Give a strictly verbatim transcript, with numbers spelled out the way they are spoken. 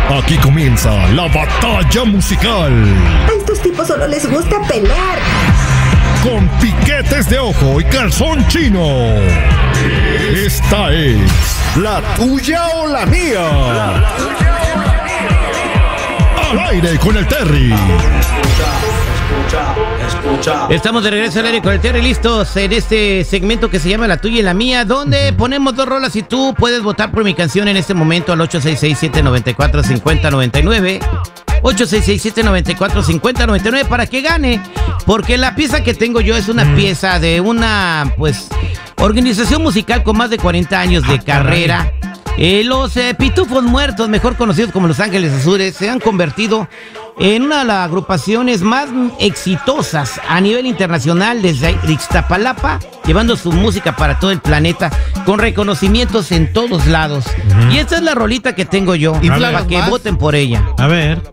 Aquí comienza la batalla musical. A estos tipos solo les gusta pelear. Con piquetes de ojo y calzón chino. Esta es la tuya o la mía. La tuya o la mía. Al aire con el Terry. Escucha, escucha. Estamos de regreso al aire con el Terry, listos en este segmento que se llama La Tuya y la Mía, donde uh-huh. ponemos dos rolas y tú puedes votar por mi canción en este momento al ocho seis seis, siete nueve cuatro, cinco cero nueve nueve. ocho seis seis, siete nueve cuatro, cinco cero nueve nueve para que gane, porque la pieza que tengo yo es una uh-huh. pieza de una, pues, organización musical con más de cuarenta años de ah, carrera. Eh, los eh, Pitufos Muertos, mejor conocidos como Los Ángeles Azules, se han convertido en una de las agrupaciones más exitosas a nivel internacional desde Ixtapalapa, llevando su música para todo el planeta, con reconocimientos en todos lados. Uh-huh. Y esta es la rolita que tengo yo, para que voten por ella. A ver.